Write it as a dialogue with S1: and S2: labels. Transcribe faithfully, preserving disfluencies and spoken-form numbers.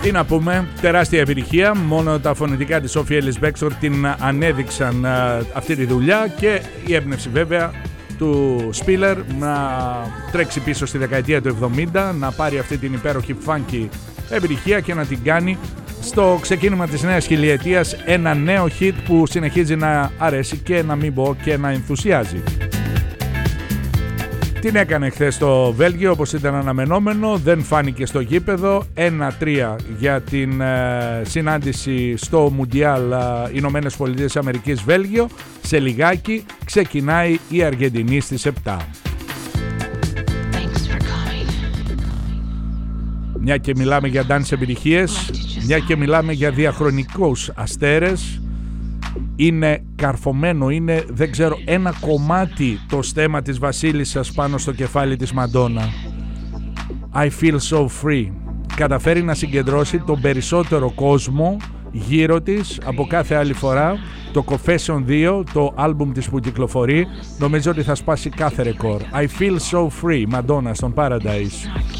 S1: Τι να πούμε, τεράστια επιτυχία. Μόνο τα φωνητικά της Sophie Ellis Bextor την ανέδειξαν α, αυτή τη δουλειά, και η έμπνευση βέβαια του Spiller να τρέξει πίσω στη δεκαετία του εβδομήντα, να πάρει αυτή την υπέροχη funky επιτυχία και να την κάνει στο ξεκίνημα της νέας χιλιετίας ένα νέο hit που συνεχίζει να αρέσει και να μην πω και να ενθουσιάζει. Την έκανε χθες στο Βέλγιο όπως ήταν αναμενόμενο, δεν φάνηκε στο γήπεδο. Ένα τρία για την ε, συνάντηση στο Μουντιάλ ε, Ηνωμένες Πολιτείες Αμερικής Βέλγιο. Σε λιγάκι ξεκινάει η Αργεντινή στις επτά. Μια και μιλάμε για dance επιτυχίες, μια και μιλάμε για διαχρονικούς αστέρες, είναι καρφωμένο, είναι δεν ξέρω ένα κομμάτι το στέμμα της βασίλισσας πάνω στο κεφάλι της Μαντόνα. I feel so free. Καταφέρει να συγκεντρώσει τον περισσότερο κόσμο γύρω της από κάθε άλλη φορά. Το Confession δύο, το άλμπουμ της που κυκλοφορεί, νομίζω ότι θα σπάσει κάθε ρεκόρ. I feel so free, Madonna στον Paradise.